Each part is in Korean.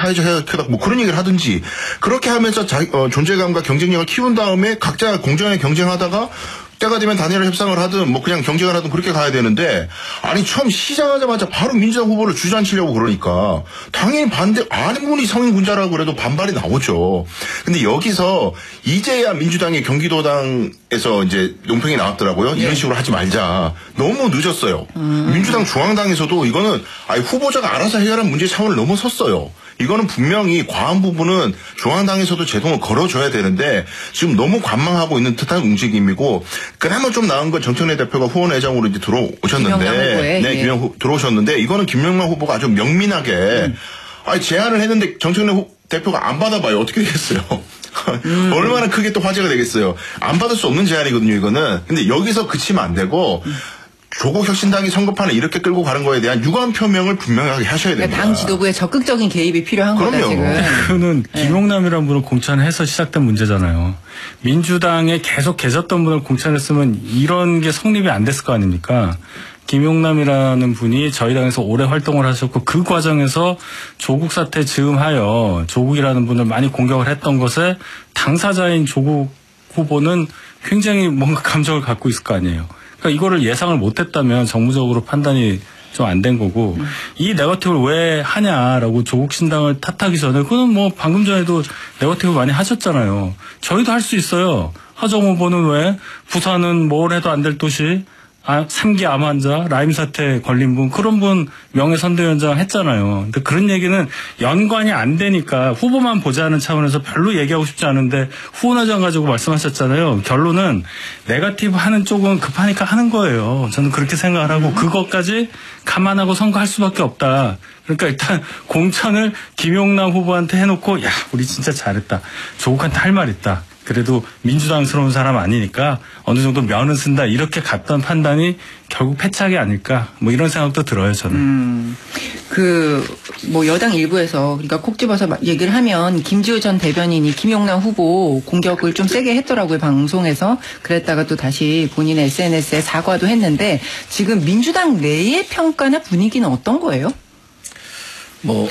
사회적 혜택 뭐 그런 얘기를 하든지 그렇게 하면서 존재감과 경쟁력을 키운 다음에 각자 공정하게 경쟁하다가 때가 되면 단일화 협상을 하든 뭐 그냥 경쟁을 하든 그렇게 가야 되는데 아니 처음 시작하자마자 바로 민주당 후보를 주저앉히려고 그러니까 당연히 아무리 성인군자라고 그래도 반발이 나오죠. 근데 여기서 이제야 민주당이 경기도당에서 이제 논평이 나왔더라고요. 이런 식으로 하지 말자. 너무 늦었어요. 민주당 중앙당에서도 이거는 후보자가 알아서 해결한 문제 차원을 넘어섰어요. 이거는 분명히 과한 부분은 중앙당에서도 제동을 걸어줘야 되는데 지금 너무 관망하고 있는 듯한 움직임이고 그나마 좀 나은 건 정청래 대표가 후원회장으로 이제 들어오셨는데 들어오셨는데 이거는 김영남 후보가 아주 명민하게 제안을 했는데 정청래 대표가 안 받아봐요. 어떻게 되겠어요? 얼마나 크게 또 화제가 되겠어요. 안 받을 수 없는 제안이거든요, 이거는. 근데 여기서 그치면 안 되고 조국 혁신당이 선거판을 이렇게 끌고 가는 거에 대한 유감 표명을 분명하게 하셔야 됩니다. 당 지도부의 적극적인 개입이 필요한 거다, 지금. 그거는 김용남이라는 분을 공천해서 시작된 문제잖아요. 민주당에 계속 계셨던 분을 공천했으면 이런 게 성립이 안 됐을 거 아닙니까? 김용남이라는 분이 저희 당에서 오래 활동을 하셨고 그 과정에서 조국 사태 즈음하여 조국이라는 분을 많이 공격을 했던 것에 당사자인 조국 후보는 굉장히 뭔가 감정을 갖고 있을 거 아니에요. 그러니까 이거를 예상을 못했다면 정무적으로 판단이 좀 안 된 거고 이 네거티브를 왜 하냐라고 조국 신당을 탓하기 전에 그건 뭐 방금 전에도 네거티브 많이 하셨잖아요. 저희도 할 수 있어요. 하정 후보는 왜 부산은 뭘 해도 안 될 도시 3기 암 환자, 라임 사태 걸린 분, 그런 분 명예선대위원장 했잖아요. 근데 그런 얘기는 연관이 안 되니까 후보만 보자는 차원에서 별로 얘기하고 싶지 않은데 후원회장 가지고 말씀하셨잖아요. 결론은 네거티브 하는 쪽은 급하니까 하는 거예요. 저는 그렇게 생각을 하고 그것까지 감안하고 선거할 수밖에 없다. 그러니까 일단 공천을 김용남 후보한테 해놓고 야, 우리 진짜 잘했다. 조국한테 할 말 있다. 그래도 민주당스러운 사람 아니니까 어느 정도 면은 쓴다 이렇게 갔던 판단이 결국 패착이 아닐까 뭐 이런 생각도 들어요 저는. 뭐 여당 일부에서 그러니까 콕 집어서 얘기를 하면 김지우 전 대변인이 김용남 후보 공격을 좀 세게 했더라고요 방송에서. 그랬다가 또 다시 본인의 SNS에 사과도 했는데 지금 민주당 내의 평가나 분위기는 어떤 거예요? 뭐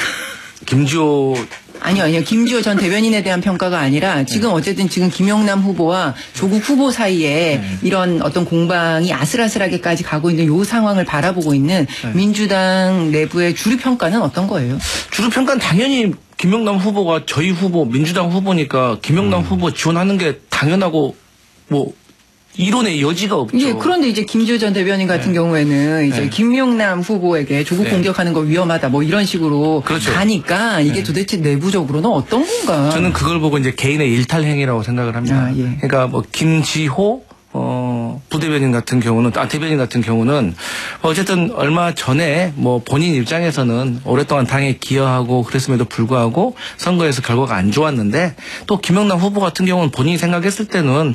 김지호 아니요. 김지호 전 대변인에 대한 평가가 아니라 지금 어쨌든 지금 김용남 후보와 조국 후보 사이에 이런 어떤 공방이 아슬아슬하게까지 가고 있는 이 상황을 바라보고 있는 민주당 내부의 주류 평가는 어떤 거예요? 주류 평가는 당연히 김용남 후보가 저희 후보 민주당 후보니까 김용남 후보 지원하는 게 당연하고 뭐 이론의 여지가 없죠. 예, 그런데 이제 김지우 전 대변인 같은 경우에는 이제 김용남 후보에게 조국 공격하는 거 위험하다 뭐 이런 식으로 가니까 이게 도대체 내부적으로는 어떤 건가? 저는 그걸 보고 이제 개인의 일탈 행위라고 생각을 합니다. 그러니까 뭐 김지호 부대변인 같은 경우는 대변인 같은 경우는 어쨌든 얼마 전에 뭐 본인 입장에서는 오랫동안 당에 기여하고 그랬음에도 불구하고 선거에서 결과가 안 좋았는데 또 김용남 후보 같은 경우는 본인이 생각했을 때는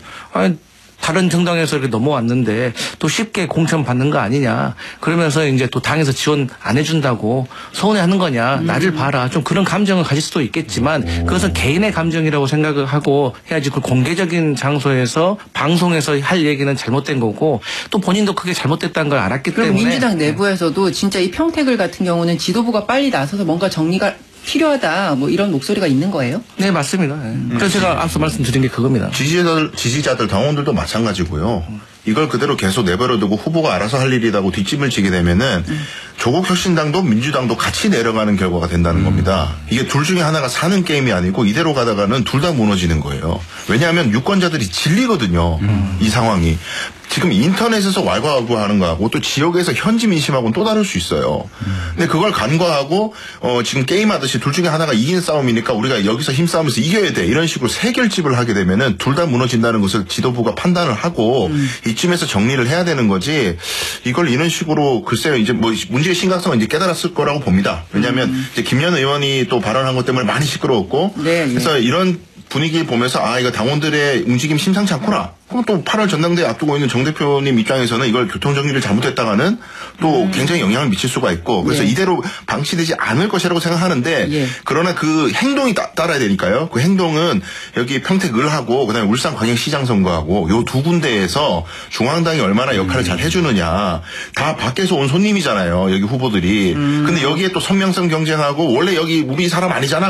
다른 정당에서 이렇게 넘어왔는데 또 쉽게 공천 받는 거 아니냐. 그러면서 이제 또 당에서 지원 안 해준다고 서운해하는 거냐. 나를 봐라. 좀 그런 감정을 가질 수도 있겠지만 그것은 개인의 감정이라고 생각을 하고 해야지 그 공개적인 장소에서 방송에서 할 얘기는 잘못된 거고 또 본인도 그게 잘못됐다는 걸 알았기 때문에. 그럼 민주당 내부에서도 진짜 이 평택을 같은 경우는 지도부가 빨리 나서서 뭔가 정리가 필요하다 뭐 이런 목소리가 있는 거예요? 네 맞습니다. 그래서 제가 앞서 말씀드린 게 그겁니다. 지지자들 당원들도 마찬가지고요. 이걸 그대로 계속 내버려두고 후보가 알아서 할 일이라고 뒷짐을 지게 되면은 조국 혁신당도 민주당도 같이 내려가는 결과가 된다는 겁니다. 이게 둘 중에 하나가 사는 게임이 아니고 이대로 가다가는 둘 다 무너지는 거예요. 왜냐하면 유권자들이 질리거든요. 이 상황이. 지금 인터넷에서 왈가왈부하는 거하고 또 지역에서 현지 민심하고는 또 다를 수 있어요. 근데 그걸 간과하고 지금 게임하듯이 둘 중에 하나가 이기는 싸움이니까 우리가 여기서 힘싸움에서 이겨야 돼. 이런 식으로 세 결집을 하게 되면은 둘 다 무너진다는 것을 지도부가 판단을 하고 이쯤에서 정리를 해야 되는 거지. 이걸 이런 식으로 글쎄요 이제 뭐 문제의 심각성은 이제 깨달았을 거라고 봅니다. 왜냐하면 이제 김연 의원이 또 발언한 것 때문에 많이 시끄러웠고 그래서 이런 분위기 보면서 이거 당원들의 움직임 심상치 않구나. 그럼 또 8월 전당대회 앞두고 있는 정 대표님 입장에서는 이걸 교통정리를 잘못했다가는 또 굉장히 영향을 미칠 수가 있고 그래서 이대로 방치되지 않을 것이라고 생각하는데 그러나 그 행동이 따라야 되니까요. 그 행동은 여기 평택 을하고 그다음에 울산 광역시장 선거하고 요 두 군데에서 중앙당이 얼마나 역할을 잘 해주느냐. 다 밖에서 온 손님이잖아요. 여기 후보들이. 근데 여기에 또 선명성 경쟁하고 원래 여기 우리 사람 아니잖아.